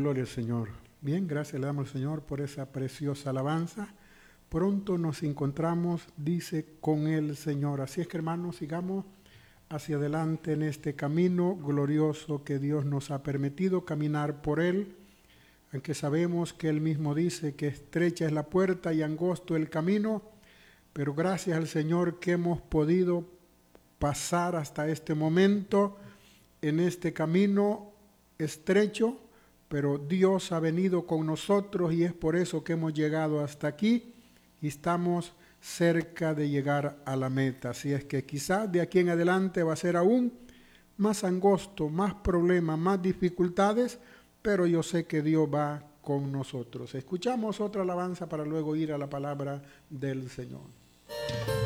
Gloria al Señor. Bien, gracias le damos al Señor por esa preciosa alabanza. Pronto nos encontramos, dice, con el Señor. Así es que, hermanos, sigamos hacia adelante en este camino glorioso que Dios nos ha permitido caminar por Él, aunque sabemos que Él mismo dice que estrecha es la puerta y angosto el camino, pero gracias al Señor que hemos podido pasar hasta este momento en este camino estrecho, pero Dios ha venido con nosotros y es por eso que hemos llegado hasta aquí y estamos cerca de llegar a la meta. Así es que quizás de aquí en adelante va a ser aún más angosto, más problemas, más dificultades, pero yo sé que Dios va con nosotros. Escuchamos otra alabanza para luego ir a la palabra del Señor.